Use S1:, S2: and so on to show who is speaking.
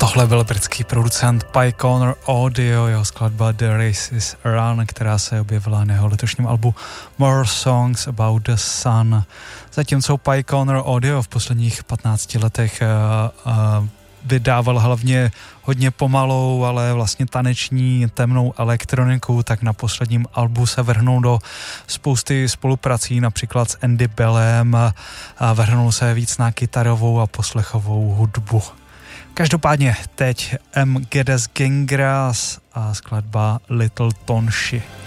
S1: Tohle byl britský producent Pye Corner Audio, jeho skladba The Race is Run, která se objevila na jeho letošním albu More Songs About the Sun. Zatímco Pye Corner Audio v posledních 15 letech vydával hlavně hodně pomalou, ale vlastně taneční temnou elektroniku, tak na posledním albu se vrhnul do spousty spoluprací, například s Andy Bellem, a vrhnul se víc na kytarovou a poslechovou hudbu. Každopádně teď M. Geddes Gingras a skladba Little Tonshi.